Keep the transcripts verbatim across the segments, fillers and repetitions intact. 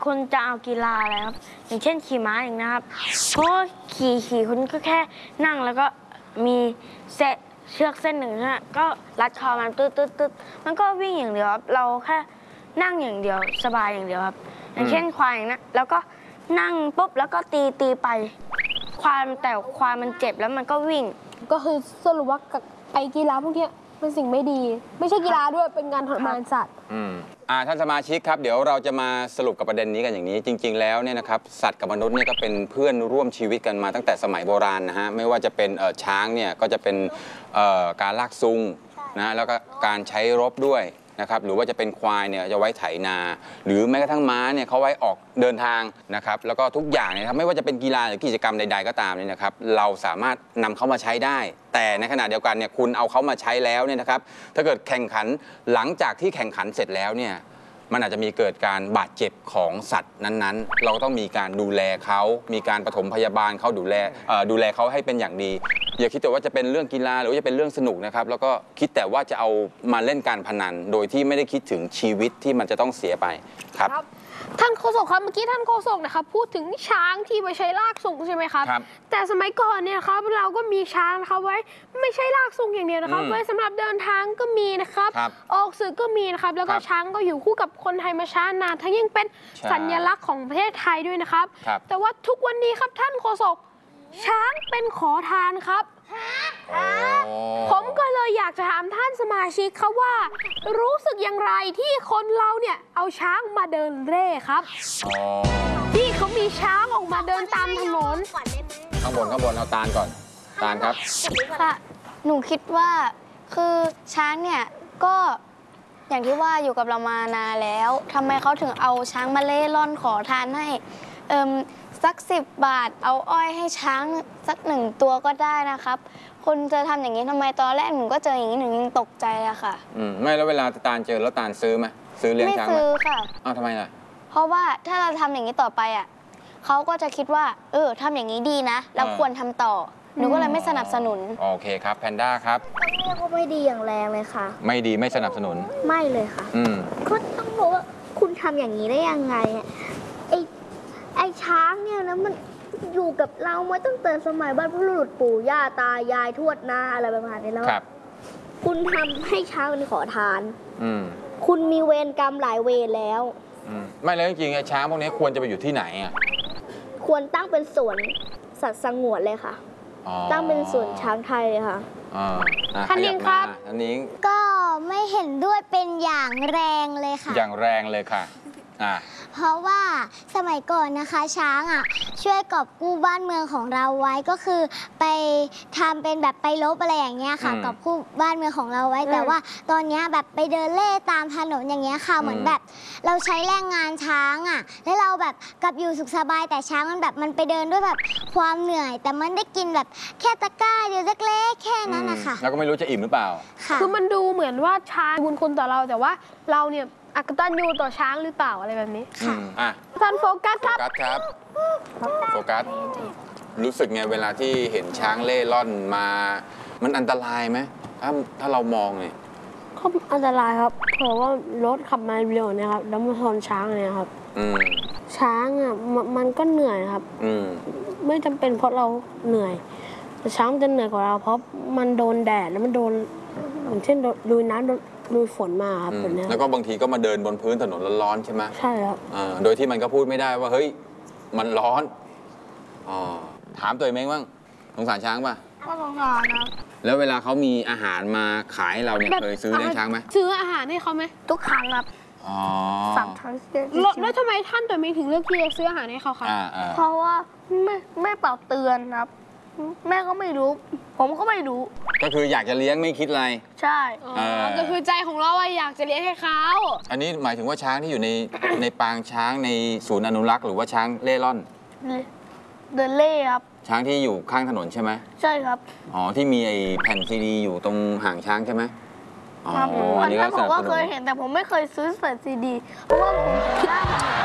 คุณจะเอากีฬาอะไรครับอย่างเช่นขี่ม้าอย่างนะครับเพราะขี่ขี่คุณก็แค่นั่งแล้วก็มีเส้นเชือกเส้นหนึ่งนะก็รัดคอมันตึ๊ดตึ๊ดตึ๊ดมันก็วิ่งอย่างเดียวครับเราแค่นั่งอย่างเดียวสบายอย่างเดียวครับอย่างเช่นควายอย่างนั้นแล้วก็นั่งปุ๊บแล้วก็ตีตีไปควายแต่ควายมันเจ็บแล้วมันก็วิ่งก็คือสรุปว่าไอ้กีฬาพวกนี้เป็นสิ่งไม่ดีไม่ใช่กีฬาด้วยเป็นการทรมานสัตว์อืมอ่าท่านสมาชิกครับเดี๋ยวเราจะมาสรุปกับประเด็นนี้กันอย่างนี้จริงๆแล้วเนี่ยนะครับสัตว์กับมนุษย์เนี่ยก็เป็นเพื่อนร่วมชีวิตกันมาตั้งแต่สมัยโบราณนะฮะไม่ว่าจะเป็นช้างเนี่ยก็จะเป็นการลากซุงนะแล้วก็การใช้รบด้วยนะครับหรือว่าจะเป็นควายเนี่ยจะไว้ไถนาหรือแม้กระทั่งม้าเนี่ยเขาไว้ออกเดินทางนะครับแล้วก็ทุกอย่างเนี่ยครับไม่ว่าจะเป็นกีฬาหรือกิจกรรมใดๆก็ตามเนี่ยนะครับเราสามารถนำเขามาใช้ได้แต่ในขณะเดียวกันเนี่ยคุณเอาเขามาใช้แล้วเนี่ยนะครับถ้าเกิดแข่งขันหลังจากที่แข่งขันเสร็จแล้วเนี่ยมันอาจจะมีเกิดการบาดเจ็บของสัตว์นั้นๆเราก็ต้องมีการดูแลเขามีการปฐมพยาบาลเขาดูแลดูแลเขาให้เป็นอย่างดีอย่าคิดแต่ว่าจะเป็นเรื่องกีฬาหรือว่าจะเป็นเรื่องสนุกนะครับแล้วก็คิดแต่ว่าจะเอามาเล่นการพนันโดยที่ไม่ได้คิดถึงชีวิตที่มันจะต้องเสียไปครับท่านโฆษกครับเมื่อกี้ท่านโฆษกนะครับพูดถึงช้างที่ไปใช้ลากสูงใช่ไหมครับแต่สมัยก่อนเนี่ยครับเราก็มีช้างนะครับไว้ไม่ใช่ลากสูงอย่างเดียวนะครับไว้สำหรับเดินทางก็มีนะครับออกสื่อก็มีนะครับแล้วก็ช้างก็อยู่คู่กับคนไทยมาช้านานทั้งยังเป็นสัญลักษณ์ของประเทศไทยด้วยนะครับแต่ว่าทุกวันนี้ครับท่านโฆษกช้างเป็นขอทานครับผมก็เลยอยากจะถามท่านสมาชิกครับว่ารู้สึกอย่างไรที่คนเราเนี่ยเอาช้างมาเดินเร่ครับที่เขามีช้างออกมาเดินตามถนนข้างบนข้างบนเอาตาลก่อนตาลครับค่ะหนูคิดว่าคือช้างเนี่ยก็อย่างที่ว่าอยู่กับเรามานานแล้วทำไมเขาถึงเอาช้างมาเล่ร่อนขอทานให้เอิ่มสักสิบบาทเอาอ้อยให้ช้างสักหนึ่งตัวก็ได้นะครับคุณจะทำอย่างนี้ทำไมตอนแรกหนูก็เจออย่างนี้หนูยังตกใจเลยค่ะอืมไม่แล้วเวลาตาลเจอแล้วตาลซื้อไหมซื้อเลี้ยงช้างไหมไม่ซื้อค่ะอ้าวทำไมล่ะเพราะว่าถ้าเราทำอย่างนี้ต่อไปอ่ะเขาก็จะคิดว่าเออทำอย่างนี้ดีนะเราควรทำต่อหนูก็เลยไม่สนับสนุนโอเคครับแพนด้าครับต้องเรียกว่าไม่ดีอย่างแรงเลยค่ะไม่ดีไม่สนับสนุนไม่เลยค่ะอืมก็ต้องบอกว่าคุณทำอย่างนี้ได้ยังไงไอ้ไอ้ช้างเนี่ยนะมันอยู่กับเรามาตั้งแต่สมัยบรรพบุรุษปู่ย่าตายายทวดนาอะไรประมาณนี้แล้วครับคุณทำให้ช้างเป็นขอทานอืมคุณมีเวรกรรมหลายเวรแล้วอืมไม่แล้วจริงๆไอ้ช้างพวกนี้ควรจะไปอยู่ที่ไหนอ่ะควรตั้งเป็นสวนสัตว์สงวนเลยค่ะตั้งเป็นสวนช้างไทยเลยค่ะท่านนิ้งครับท่านนิ้งก็ไม่เห็นด้วยเป็นอย่างแรงเลยค่ะอย่างแรงเลยค่ะเพราะว่าสมัยก่อนนะคะช้างอ่ะช่วยกอบกู้บ้านเมืองของเราไว้ก็คือไปทำเป็นแบบไปลบอะไรอย่างเงี้ยค่ะกอบกู้บ้านเมืองของเราไว้แต่ว่าตอนนี้แบบไปเดินเล่ตามถนนอย่างเงี้ยค่ะเหมือนแบบเราใช้แรงงานช้างอ่ะแล้วเราแบบกลับอยู่สุขสบายแต่ช้างมันแบบมันไปเดินด้วยแบบความเหนื่อยแต่มันได้กินแบบแค่ตะกร้าเดียวเล็กๆแค่นั้นนะคะแล้วก็ไม่รู้จะอิ่มหรือเปล่าคือมันดูเหมือนว่าช้างบุญคุณต่อเราแต่ว่าเราเนี่ยอักตันยูต่อช้างหรือเปล่าอะไรแบบนี้ค่ะอ่ะท่านโฟกัสครับโฟกัสครับโฟกัสรู้สึกไงเวลาที่เห็นช้างเล่ร่อนมามันอันตรายไหมถ้าถ้าเรามองเนี่ยก็อันตรายครับเพราะว่ารถขับมาเร็วเนี่ยครับแล้วมาชนช้างเนี่ยครับช้างอ่ะมันก็เหนื่อยครับไม่จำเป็นเพราะเราเหนื่อยแต่ช้างจะเหนื่อยกว่าเราเพราะมันโดนแดดแล้วมันโดนอย่างเช่นลุยน้ำลุยฝนมาครับแบบนี้แล้วก็บางทีก็มาเดินบนพื้นถนนร้อนๆใช่ไหมใช่ครับโดยที่มันก็พูดไม่ได้ว่าเฮ้ยมันร้อนอ๋อถามตัวเองบ้างสงสารช้างป่ะก็สงสารนะแล้วเวลาเขามีอาหารมาขายให้เราเนี่ยเคยซื้อเลี้ยงช้างไหมซื้ออาหารให้เขาไหมทุกครั้งครับอ๋อสามครั้งแล้วทำไมท่านตัวเองถึงเลือกที่จะซื้ออาหารให้เขาครับเพราะว่าไม่ไม่เป่าเตือนครับแม่ก็ไม่รู้ผมก็ไม่รู้ก็คืออยากจะเลี้ยงไม่คิดอะไรใช่ก็คือใจของเราอยากจะเลี้ยงให้เขาอันนี้หมายถึงว่าช้างที่อยู่ในในปางช้างในศูนย์อนุรักษ์หรือว่าช้างเล่ร่อนเดินเล่ครับช้างที่อยู่ข้างถนนใช่ไหมใช่ครับอ๋อที่มีไอ้แผ่นซีดีอยู่ตรงห่างช้างใช่ไหมอ๋ออันนี้ผมก็เคยเห็นแต่ผมไม่เคยซื้อแผ่นซีดีเพราะว่าผมได้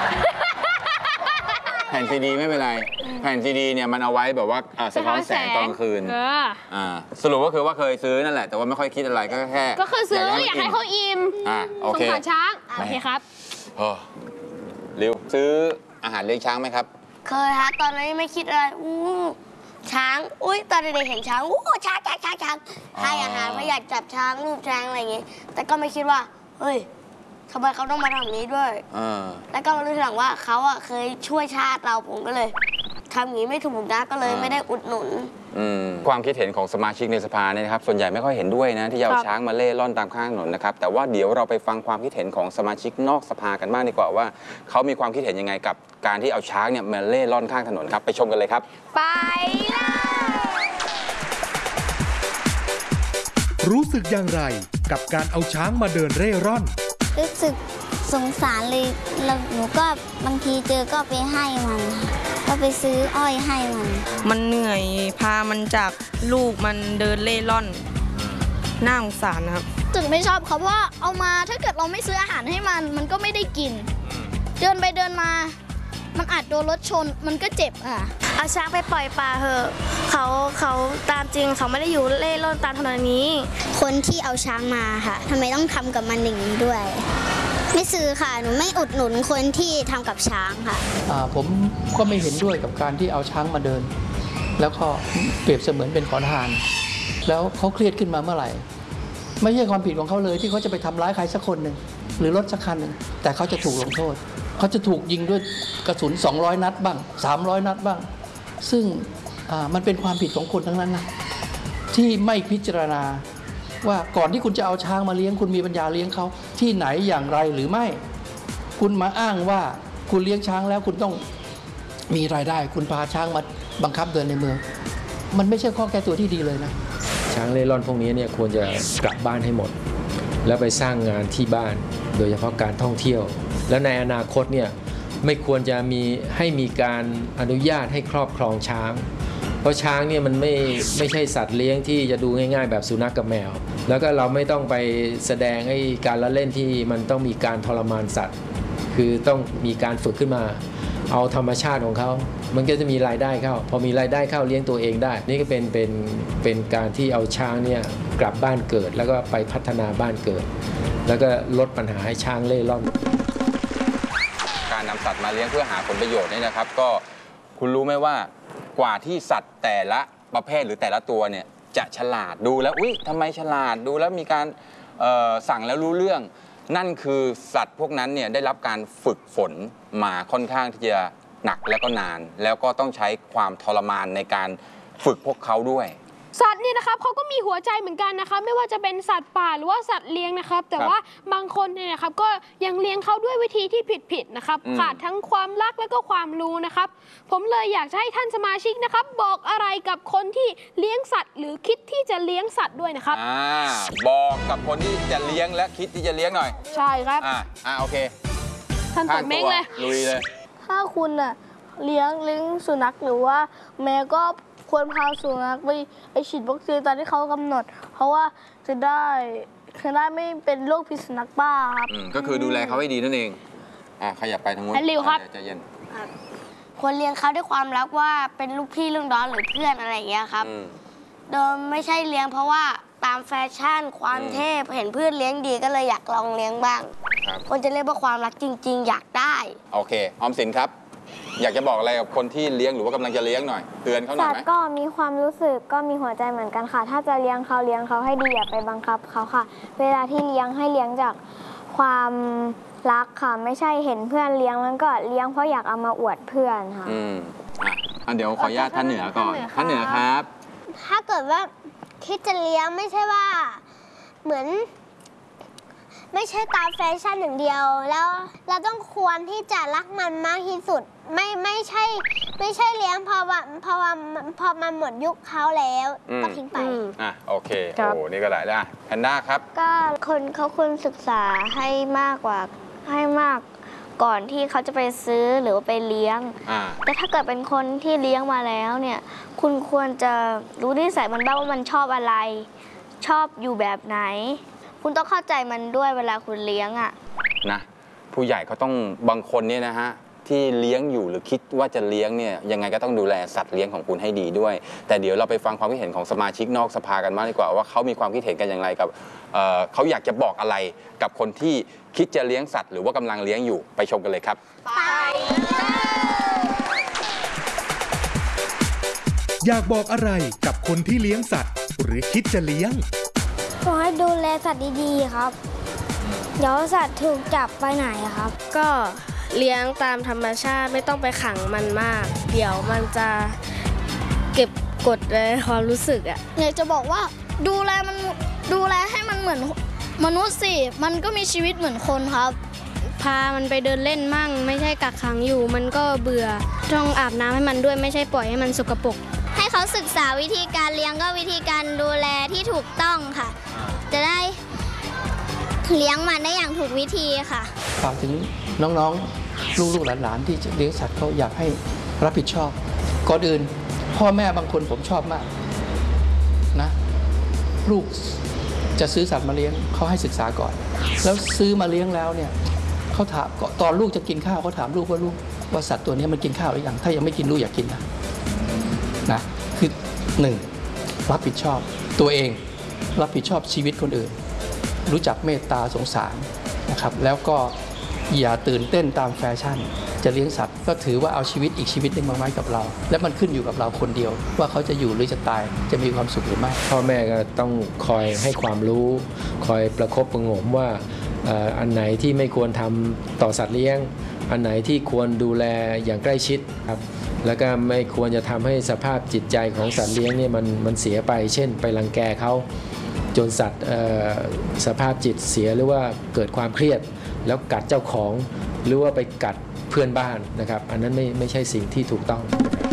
แผ่นซีดีไม่เป็นไรแผ่นซีดีเนี่ยมันเอาไว้แบบว่าสะท้อนแสงตอนคืนสรุปก็คือว่าเคยซื้อนั่นแหละแต่ว่าไม่ค่อยคิดอะไรก็แค่ก็คือซื้ออยากให้เขาอิ่มอ่าโอเคสงสารช้างโอเคครับริวซื้ออาหารเลี้ยงช้างไหมครับเคยฮะตอนนั้นไม่คิดอะไรอู้ช้างอุ้ยตอนเด็กๆเห็นช้างอู้ช้างช้างช้างช้างให้อาหารไม่อยากจับช้างรูปช้างอะไรอย่างงี้แต่ก็ไม่คิดว่าเฮ้ยทำไมเขาต้องมาทำนี้ด้วยแล้วก็มารู้ทีหลังว่าเขาอ่ะเคยช่วยชาติเราผมก็เลยทำอย่างนี้ไม่ถูกนะก็เลยไม่ได้อุดหนุนความคิดเห็นของสมาชิกในสภาเนี่ยนะครับส่วนใหญ่ไม่ค่อยเห็นด้วยนะที่จะเอาช้างมาเล่ร่อนตามข้างถนนนะครับแต่ว่าเดี๋ยวเราไปฟังความคิดเห็นของสมาชิกนอกสภากันบ้างดีกว่าว่าเขามีความคิดเห็นยังไงกับการที่เอาช้างเนี่ยมาเล่ร่อนข้างถนนครับไปชมกันเลยครับไปเลยรู้สึกอย่างไรกับการเอาช้างมาเดินเร่ร่อนรู้สึกสงสารเลยแล้วหนูก็บางทีเจอก็ไปให้มันก็ไปซื้ออ้อยให้มันมันเหนื่อยพามันจากลูกมันเดินเล่ร่อนน่าสงสารนะครับถึงไม่ชอบเขาเพราะว่าเอามาถ้าเกิดเราไม่ซื้ออาหารให้มันมันก็ไม่ได้กินเดินไปเดินมามันอาจโดนรถชนมันก็เจ็บอ่ะเอาช้างไปปล่อยปลาเถอะเขาเขาตามจริงเขาไม่ได้อยู่เล่ร่อนตามถนนนี้คนที่เอาช้างมาค่ะทำไมต้องทำกับมันอย่างนี้ด้วยไม่ซื้อค่ะหนูไม่อุดหนุนคนที่ทำกับช้างค่ะผมก็ไม่เห็นด้วยกับการที่เอาช้างมาเดินแล้วก็เปรียบเสมือนเป็นขอทานแล้วเขาเครียดขึ้นมาเมื่อไหร่ไม่ใช่ความผิดของเขาเลยที่เขาจะไปทำร้ายใครสักคนหนึ่งหรือรถสักคันหนึ่งแต่เขาจะถูกลงโทษเขาจะถูกยิงด้วยกระสุนสองร้อยนัดบ้างสามร้อยนัดบ้างซึ่งมันเป็นความผิดของคนทั้งนั้นนะที่ไม่พิจารณาว่าก่อนที่คุณจะเอาช้างมาเลี้ยงคุณมีปัญญาเลี้ยงเขาที่ไหนอย่างไรหรือไม่คุณมาอ้างว่าคุณเลี้ยงช้างแล้วคุณต้องมีรายได้คุณพาช้างมาบังคับเดินในเมืองมันไม่ใช่ข้อแก้ตัวที่ดีเลยนะช้างเล่ร่อนพวกนี้เนี่ยควรจะกลับบ้านให้หมดแล้วไปสร้างงานที่บ้านโดยเฉพาะการท่องเที่ยวแล้วในอนาคตเนี่ยไม่ควรจะมีให้มีการอนุญาตให้ครอบครองช้างเพราะช้างเนี่ยมันไม่ไม่ใช่สัตว์เลี้ยงที่จะดูง่ายๆแบบสุนัขกับแมวแล้วก็เราไม่ต้องไปแสดงให้การละเล่นที่มันต้องมีการทรมานสัตว์คือต้องมีการฝึกขึ้นมาเอาธรรมชาติของเขามันก็จะมีรายได้เข้าพอมีรายได้เข้าเลี้ยงตัวเองได้นี่ก็เป็นเป็นเป็นการที่เอาช้างเนี่ยกลับบ้านเกิดแล้วก็ไปพัฒนาบ้านเกิดแล้วก็ลดปัญหาให้ช้างเล่ร่อนการนำสัตว์มาเลี้ยงเพื่อหาผลประโยชน์นี่นะครับก็คุณรู้ไหมว่ากว่าที่สัตว์แต่ละประเภทหรือแต่ละตัวเนี่ยจะฉลาดดูแล้วอุ๊ยทำไมฉลาดดูแล้วมีการสั่งแล้วรู้เรื่องนั่นคือสัตว์พวกนั้นเนี่ยได้รับการฝึกฝนมาค่อนข้างที่จะหนักแล้วก็นานแล้วก็ต้องใช้ความทรมานในการฝึกพวกเขาด้วยสัตว์นี่นะครับเขาก็มีหัวใจเหมือนกันนะครับไม่ว่าจะเป็นสัตว์ป่าหรือว่าสัตว์เลี้ยงนะครับแต่ว่าบางคนเนี่ยนะครับก็ยังเลี้ยงเขาด้วยวิธีที่ผิดๆนะครับขาดทั้งความรักและก็ความรู้นะครับผมเลยอยากจะให้ท่านสมาชิกนะครับบอกอะไรกับคนที่เลี้ยงสัตว์หรือคิดที่จะเลี้ยงสัตว์ด้วยนะครับอ่าบอกกับคนที่จะเลี้ยงและคิดที่จะเลี้ยงหน่อยใช่ครับอ่าอ่าโอเคท่านตัดเม้งเลยลุยเลยถ้าคุณอะเลี้ยงเลี้ยงสุนัขหรือว่าแมวก็ควรพาสุนัขไปไปฉีดวัคซีนตามที่เขากำหนดเพราะว่าจะได้จะได้ไม่เป็นโรคพิษสุนัขบ้าครับก็คือดูแลเขาให้ดีนั่นเองอ่ะขยับไปทางนู้นริวครับใจเย็นควรเลี้ยงเขาด้วยความรักว่าเป็นลูกพี่ลูกน้องหรือเพื่อนอะไรอย่างเงี้ยครับโดยไม่ใช่เลี้ยงเพราะว่าตามแฟชั่นความเท่เห็นเพื่อนเลี้ยงดีก็เลยอยากลองเลี้ยงบ้างคนจะเรียกว่าความรักจริงๆอยากได้โอเคออมสินครับอยากจะบอกอะไรกับคนที่เลี้ยงหรือว่ากำลังจะเลี้ยงหน่อยเตือนเขาหน่อยไหมสัตว์ก็มีความรู้สึกก็มีหัวใจเหมือนกันค่ะถ้าจะเลี้ยงเขาเลี้ยงเขาให้ดีอย่าไปบังคับเขาค่ะเวลาที่เลี้ยงให้เลี้ยงจากความรักค่ะไม่ใช่เห็นเพื่อนเลี้ยงแล้วก็เลี้ยงเพราะอยากเอามาอวดเพื่อนค่ะอืมอ่ะเดี๋ยวขออนุญาตท่านเหนือก่อนท่านเหนือครับถ้าเกิดว่าคิดจะเลี้ยงไม่ใช่ว่าเหมือนไม่ใช่ตามแฟชั่นอย่างเดียวแล้วเราต้องควรที่จะรักมันมากที่สุดไม่ไม่ใช่ไม่ใช่เลี้ยงพอว่าพอว่าพอมันหมดยุคเขาแล้วก็ทิ้งไปอ่ะโอเคโอ้นี่ก็หลายแล้วแพนด้าครับก็คนเขาควรศึกษาให้มากกว่าให้มากก่อนที่เขาจะไปซื้อหรือว่าไปเลี้ยงแต่ถ้าเกิดเป็นคนที่เลี้ยงมาแล้วเนี่ยคุณควรจะรู้นิสัยมันบ้างว่ามันชอบอะไรชอบอยู่แบบไหนคุณต้องเข้าใจมันด้วยเวลาคุณเลี้ยงอ่ะนะผู้ใหญ่เขาต้องบางคนเนี่ยนะฮะที่เลี้ยงอยู่หรือคิดว่าจะเลี้ยงเนี่ยยังไงก็ต้องดูแลสัตว์เลี้ยงของคุณให้ดีด้วยแต่เดี๋ยวเราไปฟังความคิดเห็นของสมาชิกนอกสภากันมากดีกว่าว่าเขามีความคิดเห็นกันอย่างไรกับเอ่อเขาอยากจะบอกอะไรกับคนที่คิดจะเลี้ยงสัตว์หรือว่ากำลังเลี้ยงอยู่ไปชมกันเลยครับอยากบอกอะไรกับคนที่เลี้ยงสัตว์หรือคิดจะเลี้ยงขอให้ดูแลสัตว์ดีๆครับเดี๋ยวสัตว์ถูกจับไปไหนครับก็เลี้ยงตามธรรมชาติไม่ต้องไปขังมันมากเดี๋ยวมันจะเก็บกดในความรู้สึกอ่ะอยากจะบอกว่าดูแลมันดูแลให้มันเหมือนมนุษย์สิมันก็มีชีวิตเหมือนคนครับพามันไปเดินเล่นมั่งไม่ใช่กักขังอยู่มันก็เบื่อต้องอาบน้ำให้มันด้วยไม่ใช่ปล่อยให้มันสกปรกให้เขาศึกษาวิธีการเลี้ยงก็วิธีการดูแลที่ถูกต้องค่ะจะได้เลี้ยงมันได้อย่างถูกวิธีค่ะฝากถึงน้องๆลูกๆหลานๆที่จะเลี้ยงสัตว์เขาอยากให้รับผิดชอบก่อนอื่นพ่อแม่บางคนผมชอบมากนะลูกจะซื้อสัตว์มาเลี้ยงเขาให้ศึกษาก่อนแล้วซื้อมาเลี้ยงแล้วเนี่ยเขาถามตอนลูกจะกินข้าวเขาถามลูกว่าลูกว่าสัตว์ตัวนี้มันกินข้าวหรือยังถ้ายังไม่กินลูกอยากกินนะนะคือหนึ่งรับผิดชอบตัวเองรับผิดชอบชีวิตคนอื่นรู้จักเมตตาสงสารนะครับแล้วก็อย่าตื่นเต้นตามแฟชั่นจะเลี้ยงสัตว์ก็ถือว่าเอาชีวิตอีกชีวิตหนึ่งมาไว้กับเราและมันขึ้นอยู่กับเราคนเดียวว่าเขาจะอยู่หรือจะตายจะมีความสุขหรือไม่พ่อแม่ก็ต้องคอยให้ความรู้คอยประคบประหงมว่าอันไหนที่ไม่ควรทำต่อสัตว์เลี้ยงอันไหนที่ควรดูแลอย่างใกล้ชิดครับแล้วก็ไม่ควรจะทำให้สภาพจิตใจของสัตว์เลี้ยงเนี่ยมันมันเสียไปเช่นไปรังแกเขาจนสัตว์สภาพจิตเสียหรือว่าเกิดความเครียดแล้วกัดเจ้าของหรือว่าไปกัดเพื่อนบ้านนะครับอันนั้นไม่ไม่ใช่สิ่งที่ถูกต้อง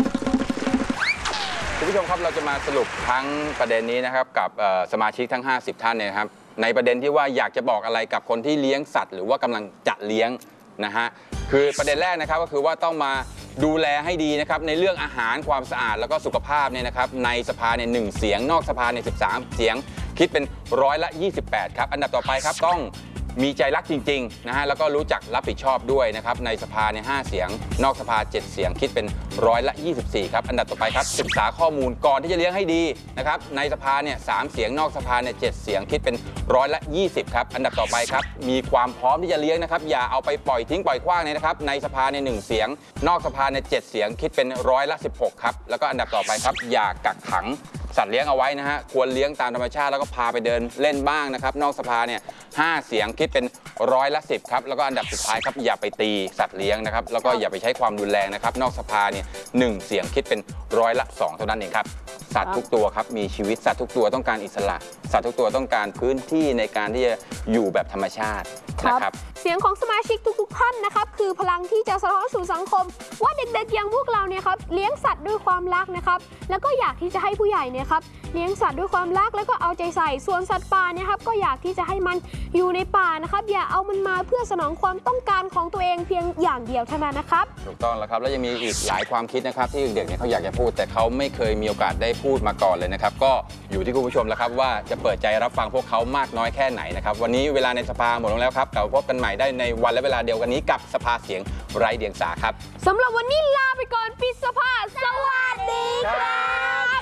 คุณผู้ชมครับเราจะมาสรุปทั้งประเด็นนี้นะครับกับสมาชิกทั้งห้าสิบท่านเนี่ยครับในประเด็นที่ว่าอยากจะบอกอะไรกับคนที่เลี้ยงสัตว์หรือว่ากำลังจะเลี้ยงนะฮะคือประเด็นแรกนะครับก็คือว่าต้องมาดูแลให้ดีนะครับในเรื่องอาหารความสะอาดแล้วก็สุขภาพเนี่ยนะครับในสภาเนี่ยหนึ่งเสียงนอกสภาเนี่ยสิบสามเสียงคิดเป็นร้อยละยี่สิบแปดครับอันดับต่อไปครับต้องมีใจรักจริงๆนะฮะแล้วก็รู้จักรับผิดชอบด้วยนะครับในสภาเนี่ยห้าเสียงนอกสภาเจ็ดเสียงคิดเป็นร้อยละยี่สิบสี่ครับอันดับต่อไปครับศึกษาข้อมูลก่อนที่จะเลี้ยงให้ดีนะครับในสภาเนี่ยสามเสียงนอกสภาเนี่ยเจ็ดเสียงคิดเป็นร้อยละยี่สิบครับอันดับต่อไปครับมีความพร้อมที่จะเลี้ยงนะครับอย่าเอาไปปล่อยทิ้งปล่อยขว้างเลยนะครับในสภาเนี่ยหนึ่งเสียงนอกสภาเนี่ยเจ็ดเสียงคิดเป็นร้อยละสิบหกครับแล้วก็อันดับต่อไปครับอย่ากักขังสัตว์เลี้ยงเอาไว้นะฮะควรเลี้ยงตามธรรมชาติแล้วก็พาไปเดินเล่นบ้างนะครับนอกสภาเนี่ยห้าเสียงคิดเป็นร้อยละสิบครับแล้วก็อันดับสุดท้ายครับอย่าไปตีสัตว์เลี้ยงนะครับแล้วก็อย่าไปใช้ความรุนแรงนะครับนอกสภาเนี่ยหนึ่งเสียงคิดเป็นร้อยละสองเท่านั้นเองครับสัตว์ทุกตัวครับมีชีวิตสัตว์ทุกตัวต้องการอิสระสัตว์ทุกตัวต้องการพื้นที่ในการที่จะอยู่แบบธรรมชาตินะครับเสียงของสมาชิกทุกๆท่านนะครับคือพลังที่จะสะท้อนสู่สังคมว่าเด็กๆอย่างพวกเราเนี่ยครับเลี้ยงสัตว์ด้วยความรักนะครับแล้วก็อยากที่จะให้ผู้ใหญ่เนี่ยครับเลี้ยงสัตว์ด้วยความรักแล้วก็เอาใจใส่ส่วนสัตว์ป่าเนี่ยครับก็อยากที่จะให้มันอยู่ในป่านะครับอย่าเอามันมาเพื่อสนองความต้องการของตัวเองเพียงอย่างเดียวเท่านั้นนะครับถูกต้องแล้วครับแล้วยังมีอีกหลายความคิดนะครับที่เด็กๆเนี่ยเขาอยากจะพูดแต่เขาไม่เคยมีโอกาสได้พูดมาก่อนเลยนะครับก็อยู่ที่คุณผู้ชมแล้วครับว่าจะเปิดใจรับฟังพวกเขามากน้อยแค่ไหนนะครับวันนี้เวลาในสภาหมดลงแล้วครับเราพบกันใหม่ได้ในวันและเวลาเดียวกันนี้กับสภาเสียงไร้เดียงสาครับสำหรับวันนี้ลาไปก่อนปิดสภาสวัสดีครับ